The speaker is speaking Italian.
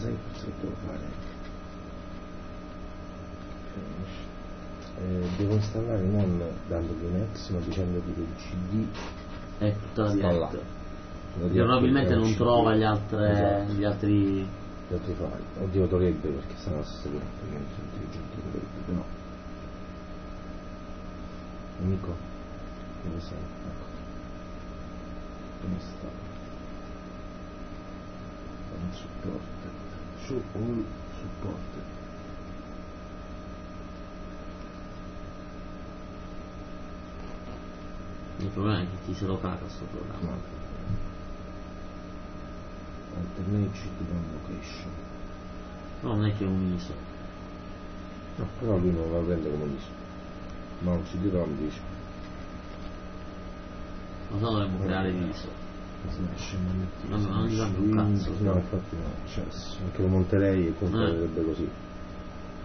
sai cosa devo fare? Devo installare non dandogli un ex ma dicendogli che il CD è tutta sta là. Probabilmente non CD. trova gli altri file. Oddio, dovrebbe, perché sarà sicuro che non sono intelligenti, dovrebbe, però. Amico, dove sei? Ecco. Come sta? Un supported. Show all supported. Il problema è che chi se lo caga sto programma. No. Alternate CD-ROM location. No, non è che è un ISO. No, però lui non la prende come ISO. Ma un CD-ROM dice. Ma no, dovremmo creare l'ISO. Smash, non gli cambia un cazzo. No, infatti no, cioè, anche lo monterei e compilerebbe così.